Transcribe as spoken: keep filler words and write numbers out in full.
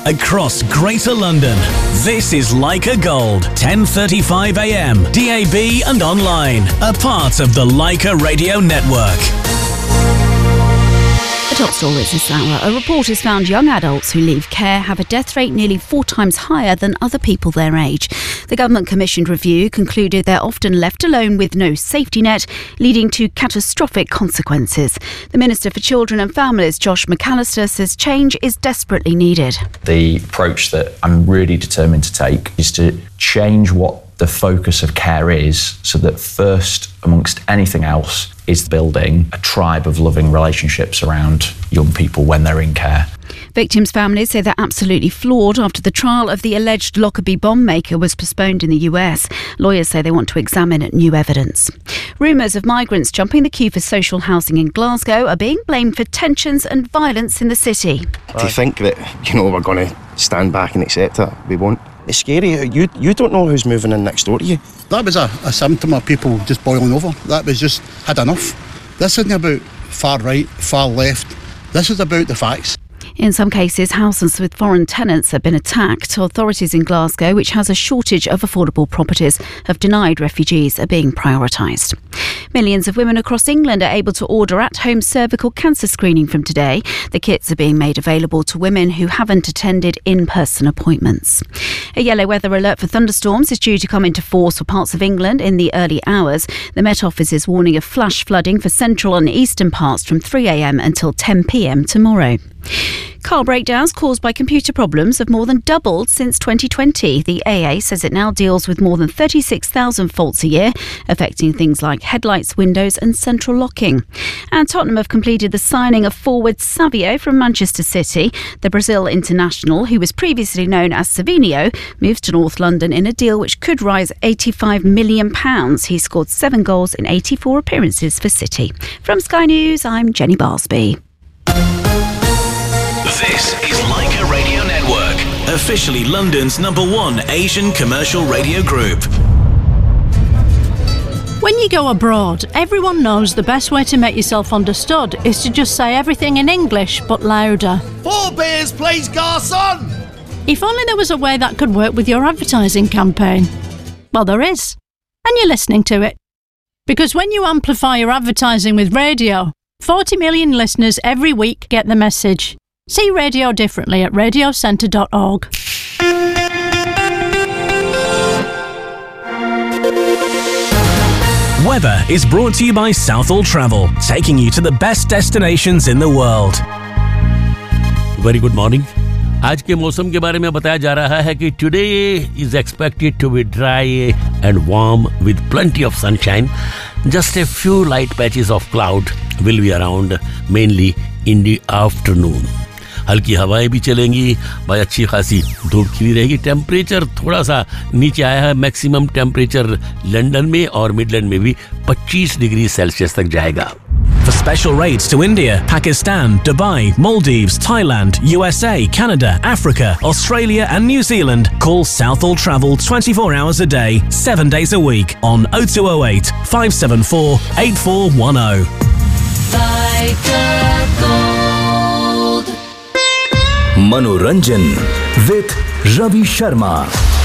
across Greater London. This is Leica Gold, ten thirty-five a m, D A B and online, a part of the Leica Radio Network. The top stories this hour. A report has found young adults who leave care have a death rate nearly four times higher than other people their age. The government-commissioned review concluded they're often left alone with no safety net, leading to catastrophic consequences. The Minister for Children and Families, Josh McAllister, says change is desperately needed. The approach that I'm really determined to take is to change what the focus of care is, so that first, amongst anything else, is building a tribe of loving relationships around young people when they're in care. Victims' families say they're absolutely floored after the trial of the alleged Lockerbie bomb maker was postponed in the U S. Lawyers say they want to examine new evidence. Rumours of migrants jumping the queue for social housing in Glasgow are being blamed for tensions and violence in the city. To think that, you know, we're going to stand back and accept it, we won't. It's scary. You you don't know who's moving in next door to you. That was a, a symptom of people just boiling over. That was just had enough. This isn't about far right, far left. This is about the facts. In some cases, houses with foreign tenants have been attacked. Authorities in Glasgow, which has a shortage of affordable properties, have denied refugees are being prioritised. Millions of women across England are able to order at-home cervical cancer screening from today. The kits are being made available to women who haven't attended in-person appointments. A yellow weather alert for thunderstorms is due to come into force for parts of England in the early hours. The Met Office is warning of flash flooding for central and eastern parts from three a m until ten p m tomorrow. Car breakdowns caused by computer problems have more than doubled since twenty twenty. The A A says it now deals with more than thirty-six thousand faults a year, affecting things like headlights, windows and central locking. And Tottenham have completed the signing of forward Savio from Manchester City. The Brazil international, who was previously known as Savinho, moves to North London in a deal which could rise eighty-five million pounds. He scored seven goals in eighty-four appearances for City. From Sky News, I'm Jenny Barsby. This is Leica Radio Network, officially London's number one Asian commercial radio group. When you go abroad, everyone knows the best way to make yourself understood is to just say everything in English, but louder. Four beers, please, garçon! If only there was a way that could work with your advertising campaign. Well, there is. And you're listening to it. Because when you amplify your advertising with radio, forty million listeners every week get the message. See radio differently at radio centre dot org. Weather is brought to you by Southall Travel, taking you to the best destinations in the world. Very good morning. आज के मौसम के बारे में बताया जा रहा है कि today is expected to be dry and warm with plenty of sunshine. Just a few light patches of cloud will be around, mainly in the afternoon. हल्की हवाएं भी चलेंगी, भाई अच्छी खासी धूप खिली रहेगी. टेम्परेचर थोड़ा सा नीचे आया है. मैक्सिमम टेम्परेचर लंदन में और मिडलैंड में भी पच्चीस डिग्री सेल्सियस तक जाएगा. For special rates to India, Pakistan, Dubai, Maldives, Thailand, U S A, Canada, Africa, Australia and New Zealand, call Southall Travel twenty-four hours a day, seven days a week on oh two oh eight, five seven four, eight four one oh. Manoranjan with Ravi Sharma.